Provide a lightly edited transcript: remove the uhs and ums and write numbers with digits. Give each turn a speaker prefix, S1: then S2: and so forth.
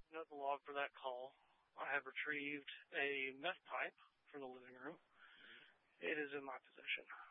S1: Note the log for that call. I have retrieved a meth pipe from the living room. It is in my possession.